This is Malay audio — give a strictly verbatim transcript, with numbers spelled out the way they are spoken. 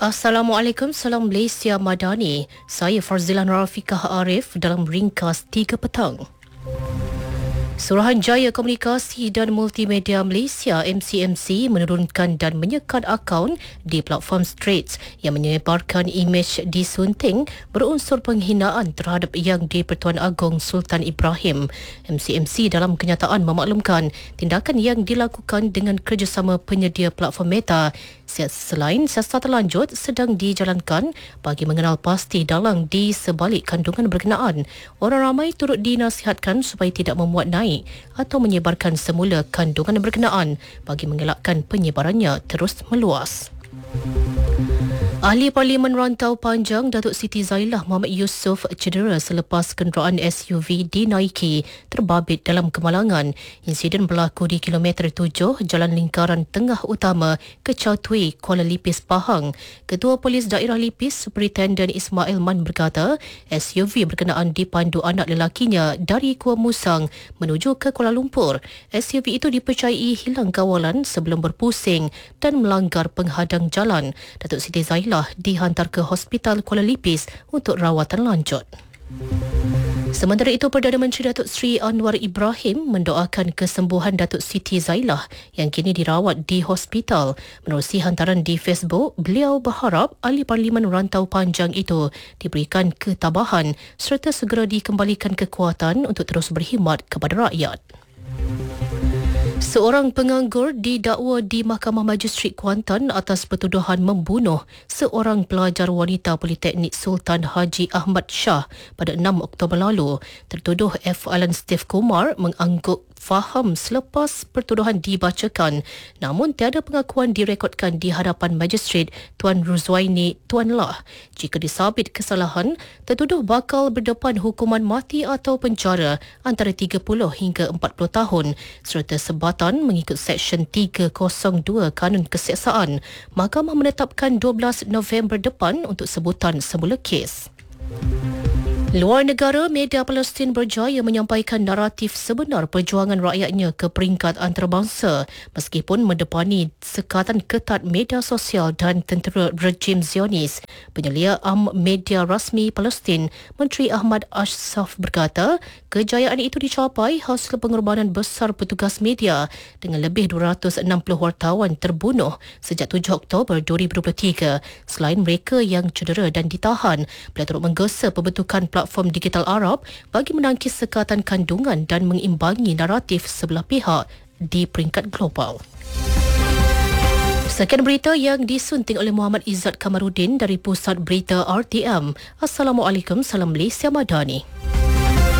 Assalamualaikum, salam Malaysia Madani. Saya Farzilan Rafiqah Arif dalam ringkas tiga petang. Suruhanjaya Komunikasi dan Multimedia Malaysia M C M C menurunkan dan menyekat akaun di platform Straits yang menyebarkan imej disunting berunsur penghinaan terhadap Yang di-Pertuan Agong Sultan Ibrahim. M C M C dalam kenyataan memaklumkan tindakan yang dilakukan dengan kerjasama penyedia platform Meta selain siasat lanjut sedang dijalankan bagi mengenal pasti dalang di sebalik kandungan berkenaan. Orang ramai turut dinasihatkan supaya tidak memuat naik atau menyebarkan semula kandungan berkenaan bagi mengelakkan penyebarannya terus meluas. Ahli Parlimen Rantau Panjang Datuk Siti Zailah Muhammad Yusof cedera selepas kenderaan S U V dinaiki terbabit dalam kemalangan. Insiden berlaku di kilometer tujuh Jalan Lingkaran Tengah Utama, Kechau Tui, Kuala Lipis, Pahang. Ketua Polis Daerah Lipis, Superintendent Ismail Man berkata, S U V berkenaan dipandu anak lelakinya dari Kuala Musang menuju ke Kuala Lumpur. S U V itu dipercayai hilang kawalan sebelum berpusing dan melanggar penghadang jalan. Datuk Siti Zailah dihantar ke Hospital Kuala Lipis untuk rawatan lanjut. Sementara itu, Perdana Menteri Datuk Seri Anwar Ibrahim mendoakan kesembuhan Datuk Siti Zailah yang kini dirawat di hospital. Menerusi hantaran di Facebook, beliau berharap Ahli Parlimen Rantau Panjang itu diberikan ketabahan serta segera dikembalikan kekuatan untuk terus berkhidmat kepada rakyat. Seorang penganggur didakwa di Mahkamah Majistret Kuantan atas pertuduhan membunuh seorang pelajar wanita Politeknik Sultan Haji Ahmad Shah pada enam Oktober lalu. Tertuduh F. Alan Steve Kumar mengangguk faham selepas pertuduhan dibacakan, namun tiada pengakuan direkodkan di hadapan Majistret Tuan Ruzwaini Tuan Lah. Jika disabit kesalahan, tertuduh bakal berdepan hukuman mati atau penjara antara tiga puluh hingga empat puluh tahun serta sebatan mengikut Seksyen tiga kosong dua Kanun Keseksaan. Mahkamah menetapkan dua belas November depan untuk sebutan semula kes. Luar negara, media Palestin berjaya menyampaikan naratif sebenar perjuangan rakyatnya ke peringkat antarabangsa meskipun mendepani sekatan ketat media sosial dan tentera rejim Zionis. Penyelia am media rasmi Palestin, Menteri Ahmad Ashsaf berkata, kejayaan itu dicapai hasil pengorbanan besar petugas media dengan lebih dua ratus enam puluh wartawan terbunuh sejak tujuh Oktober dua ribu dua puluh tiga. Selain mereka yang cedera dan ditahan, beliau turut menggesa pembentukan platform digital Arab bagi menangkis sekatan kandungan dan mengimbangi naratif sebelah pihak di peringkat global. Sekian berita yang disunting oleh Muhammad Izzat Kamarudin dari Pusat Berita R T M. Assalamualaikum, salam Malaysia Madani.